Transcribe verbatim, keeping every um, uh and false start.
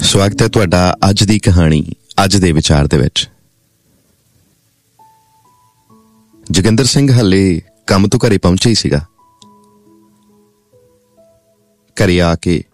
ਸਵਾਗਤ ਹੈ ਤੁਹਾਡਾ ਅੱਜ ਦੀ ਕਹਾਣੀ ਅੱਜ ਦੇ ਵਿਚਾਰ ਦੇ ਵਿੱਚ। ਜੋਗਿੰਦਰ ਸਿੰਘ ਹਾਲੇ ਕੰਮ ਤੋਂ ਘਰੇ ਪਹੁੰਚਿਆ ਹੀ ਸੀਗਾ। ਘਰੇ ਆ ਕੇ